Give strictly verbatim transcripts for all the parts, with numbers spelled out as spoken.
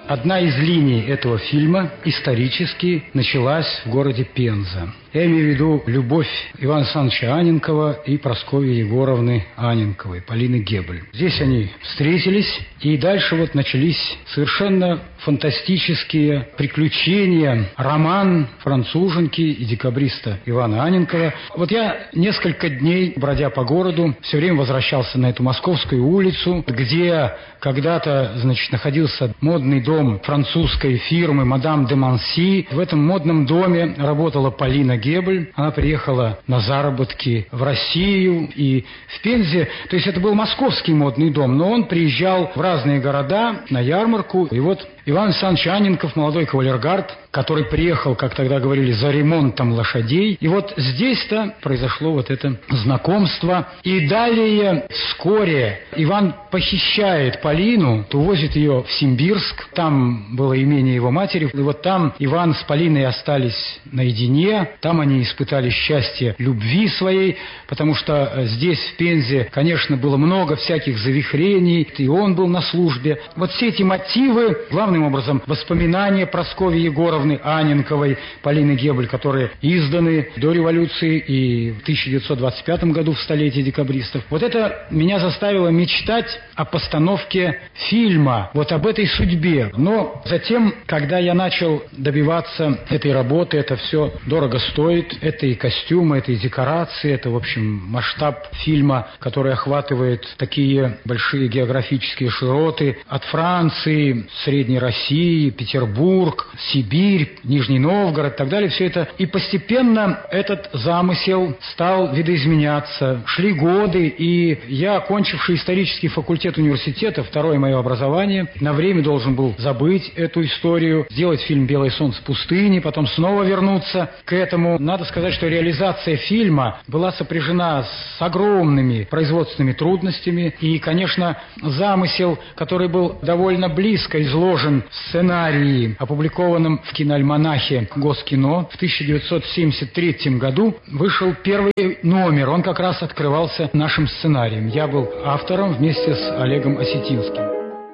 Одна из линий этого фильма исторически началась в городе Пенза. Я имею в виду любовь Ивана Александровича Анненкова и Прасковьи Егоровны Анненковой, Полины Геббель. Здесь они встретились, и дальше вот начались совершенно фантастические приключения, роман француженки и декабриста Ивана Анненкова. Вот я несколько дней, бродя по городу, все время возвращался на эту Московскую улицу, где когда-то, значит, находился модный дом французской фирмы «Мадам де Манси». В этом модном доме работала Полина Геббель. Она приехала на заработки в Россию и в Пензе. То есть это был московский модный дом, но он приезжал в разные города на ярмарку. И вот Иван Александрович Анненков, молодой кавалергард, который приехал, как тогда говорили, за ремонтом лошадей. И вот здесь-то произошло вот это знакомство. И далее, вскоре, Иван похищает Полину, увозит ее в Симбирск. Там было имение его матери. И вот там Иван с Полиной остались наедине. Там они испытали счастье любви своей, потому что здесь, в Пензе, конечно, было много всяких завихрений. И он был на службе. Вот все эти мотивы, главным образом, воспоминания Прасковьи Егоровны Анненковой, Полины Геббель, которые изданы до революции и в тысяча девятьсот двадцать пятом году, в столетие декабристов. Вот это меня заставило мечтать о постановке фильма, вот об этой судьбе. Но затем, когда я начал добиваться этой работы, это все дорого стоит. Это и костюмы, это и декорации, это, в общем, масштаб фильма, который охватывает такие большие географические широты от Франции, Средней России, Петербург, Сибирь, Нижний Новгород и так далее. Все это. И постепенно этот замысел стал видоизменяться. Шли годы, и я, окончивший исторический факультет университета, второе мое образование, на время должен был забыть эту историю, сделать фильм «Белое солнце пустыни», потом снова вернуться к этому. Надо сказать, что реализация фильма была сопряжена с огромными производственными трудностями. И, конечно, замысел, который был довольно близко изложен в сценарии, опубликованном в киноальманахе Госкино, в тысяча девятьсот семьдесят третьем году вышел первый номер. Он как раз открывался нашим сценарием. Я был автором вместе с Олегом Осетинским.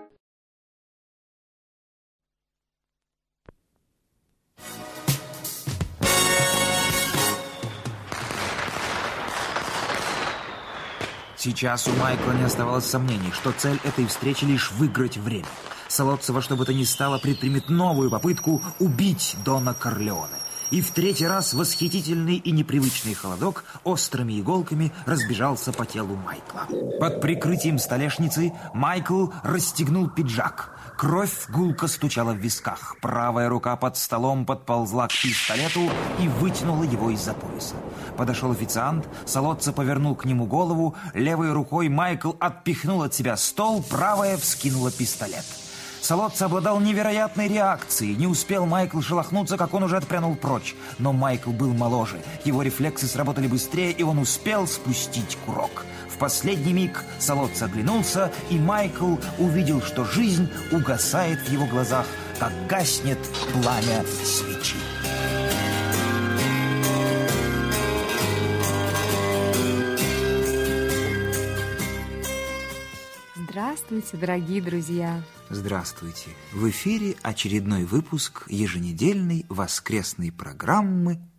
Сейчас у Майкла не оставалось сомнений, что цель этой встречи лишь выиграть время. Солодца во что бы то ни стало предпримет новую попытку убить Дона Корлеоне. И в третий раз восхитительный и непривычный холодок острыми иголками разбежался по телу Майкла. Под прикрытием столешницы Майкл расстегнул пиджак. Кровь гулко стучала в висках. Правая рука под столом подползла к пистолету и вытянула его из-за пояса. Подошел официант, Солодца повернул к нему голову, левой рукой Майкл отпихнул от себя стол, правая вскинула пистолет. Солодца обладал невероятной реакцией. Не успел Майкл шелохнуться, как он уже отпрянул прочь. Но Майкл был моложе. Его рефлексы сработали быстрее, и он успел спустить курок. В последний миг Солодца оглянулся, и Майкл увидел, что жизнь угасает в его глазах, как гаснет пламя свечи. Здравствуйте, дорогие друзья! Здравствуйте! В эфире очередной выпуск еженедельной воскресной программы